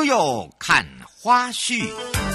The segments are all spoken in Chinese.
悠悠看花絮。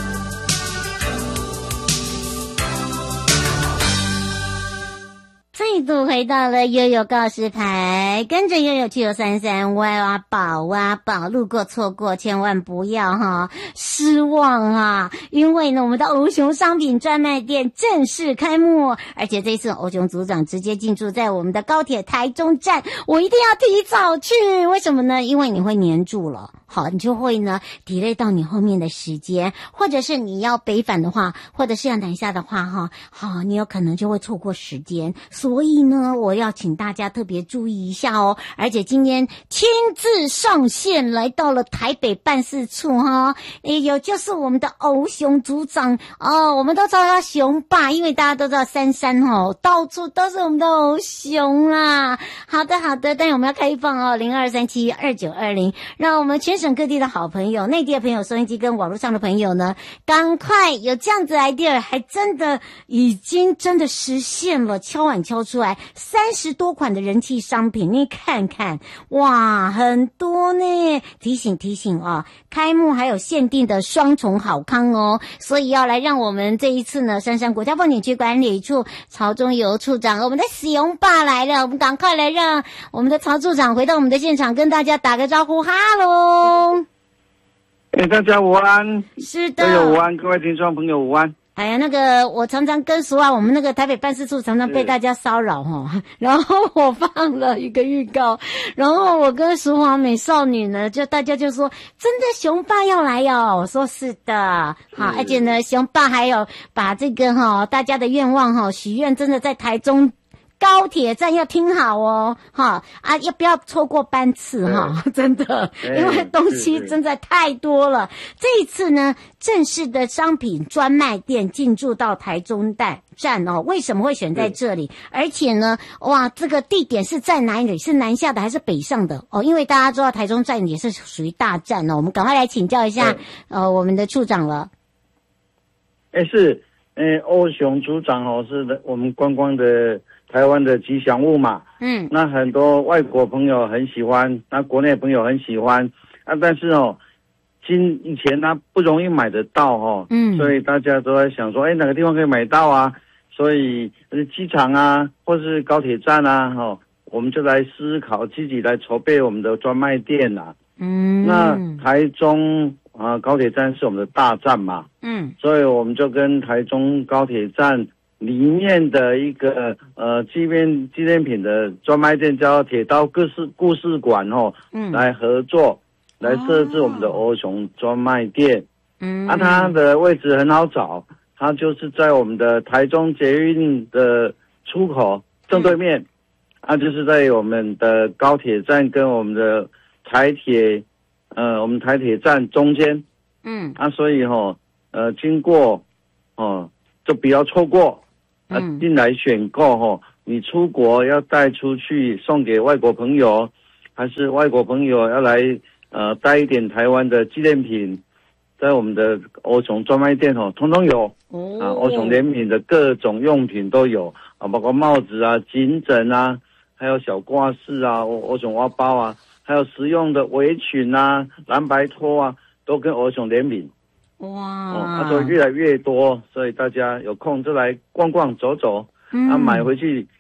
再度回到了悠悠告示牌，跟着悠悠去游33挖宝，路过错过千万不要失望啊！因为呢，我们的欧熊商品专卖店正式开幕，而且这次欧熊组长直接进驻在我们的高铁台中站，我一定要提早去。为什么呢？因为你会黏住了，好，你就会呢 delay 到你后面的时间，或者是你要北返的话，或者是要南下的话好，你有可能就会错过时间。所以呢，我要请大家特别注意一下哦。而且今天亲自上线来到了台北办事处有就是我们的欧熊组长我们都叫他熊爸，因为大家都知道33到处都是我们的欧熊啦。好的，但我们要开放02372920，让我们全省各地的好朋友、内地的朋友、收音机跟网络上的朋友呢，赶快有这样子 idea， 还真的已经真的实现了，敲碗敲出来30多款的人气商品，你看看，哇，很多呢！提醒开幕还有限定的双重好康哦，所以要来让我们这一次呢，杉杉国家风景区管理处曹中游处长，我们的熊爸来了，我们赶快来让我们的曹处长回到我们的现场，跟大家打个招呼，哈喽！ 大家午安， 是的， 各位午安，各位听众朋友午安。 哎呀，我常常跟淑华，我们那个台北办事处常常被大家骚扰然后我放了一个预告，然后我跟淑华美少女呢，大家就说真的熊爸要来哟，我说是的，好，而且呢，熊爸还有把这个大家的愿望许愿，真的在台中高铁站要听好哦，要不要错过班次真的，因为东西真的太多了。这一次呢，正式的商品专卖店进驻到台中站为什么会选在这里？而且呢，哇，这个地点是在哪里？是南下的还是北上的？因为大家知道台中站也是属于大站我们赶快来请教一下我们的处长了。 欧熊组长是我们观光的台湾的吉祥物嘛，那很多外国朋友很喜欢，那国内朋友很喜欢但是以前不容易买得到所以大家都在想说哪个地方可以买到啊，所以机场啊或是高铁站啊我们就来思考，积极来筹备我们的专卖店那台中高铁站是我们的大站嘛，所以我们就跟台中高铁站里面的一个纪念品的专卖店叫铁道故事馆来合作，来设置我们的欧熊专卖店。它的位置很好找，它就是在我们的台中捷运的出口正对面，就是在我们的高铁站跟我们的台铁站中间。所以经过就不要错过进来选购你出国要带出去送给外国朋友，还是外国朋友要来带一点台湾的纪念品，在我们的欧熊专卖店通通有欧熊联名的各种用品都有包括帽子颈枕还有小挂饰欧熊挖包还有实用的围裙蓝白拖都跟欧熊联名。所以越来越多，所以大家有空就来逛逛走走买回去